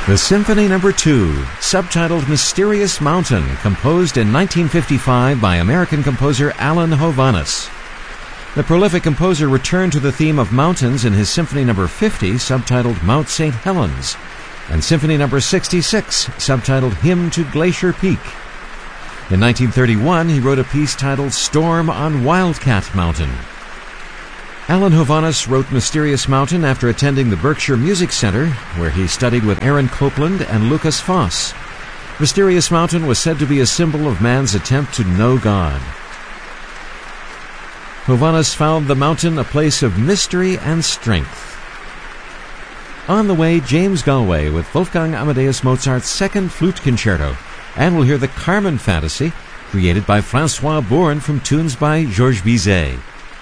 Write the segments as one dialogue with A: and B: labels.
A: The Symphony No. 2, subtitled Mysterious Mountain, composed in 1955 by American composer Alan Hovhaness. The prolific composer returned to the theme of mountains in his Symphony No. 50, subtitled Mount St. Helens, and Symphony No. 66, subtitled Hymn to Glacier Peak. In 1931, he wrote a piece titled Storm on Wildcat Mountain. Alan Hovhaness wrote Mysterious Mountain after attending the Berkshire Music Center, where he studied with Aaron Copland and Lucas Foss. Mysterious Mountain was said to be a symbol of man's attempt to know God. Hovhaness found the mountain a place of mystery and strength. On the way, James Galway with Wolfgang Amadeus Mozart's Second Flute Concerto, and we'll hear the Carmen Fantasy, created by François Bourne from tunes by Georges Bizet.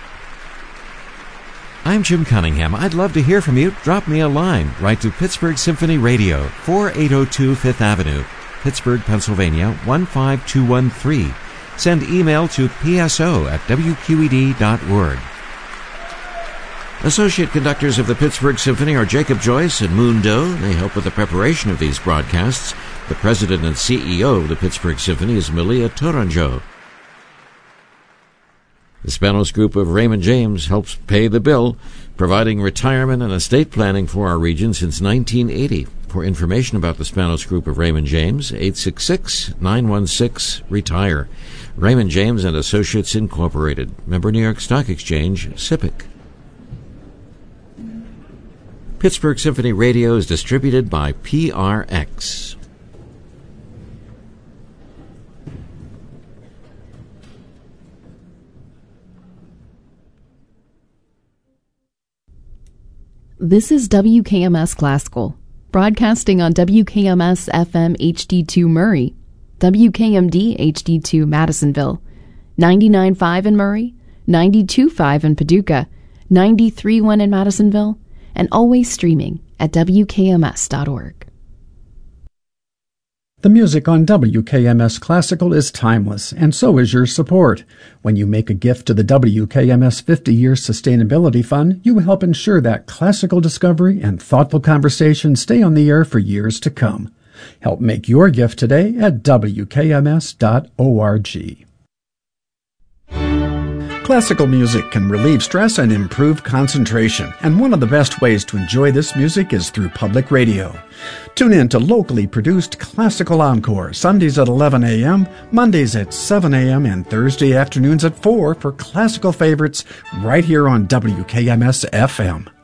A: I'm Jim Cunningham. I'd love to hear from you. Drop me a line. Write to Pittsburgh Symphony Radio, 4802 Fifth Avenue, Pittsburgh, Pennsylvania, 15213. Send email to pso@wqed.org. Associate conductors of the Pittsburgh Symphony are Jacob Joyce and Moon Doe. They help with the preparation of these broadcasts. The president and CEO of the Pittsburgh Symphony is Malia Tourangeau. The Spanos Group of Raymond James helps pay the bill, providing retirement and estate planning for our region since 1980. For information about the Spanos Group of Raymond James, 866-916-RETIRE. Raymond James and Associates Incorporated. Member New York Stock Exchange, SIPC. Pittsburgh Symphony Radio is distributed by PRX.
B: This is WKMS Classical, broadcasting on WKMS FM HD2 Murray, WKMD HD2 Madisonville, 99.5 in Murray, 92.5 in Paducah, 93.1 in Madisonville, and always streaming at WKMS.org.
C: The music on WKMS Classical is timeless, and so is your support. When you make a gift to the WKMS 50-Year Sustainability Fund, you help ensure that classical discovery and thoughtful conversation stay on the air for years to come. Help make your gift today at WKMS.org. Classical music can relieve stress and improve concentration, and one of the best ways to enjoy this music is through public radio. Tune in to locally produced Classical Encore, Sundays at 11 a.m., Mondays at 7 a.m., and Thursday afternoons at 4 for classical favorites right here on WKMS FM.